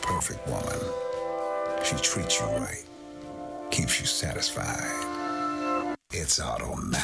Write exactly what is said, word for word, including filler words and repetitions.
perfect woman. She treats you right, keeps you satisfied. It's automatic.